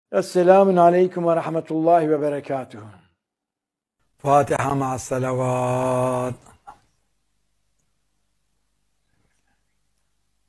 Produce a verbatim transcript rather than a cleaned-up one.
Esselamun aleyküm ve rahmetullahi ve berekatuhu. Fatiha ma'as salavat.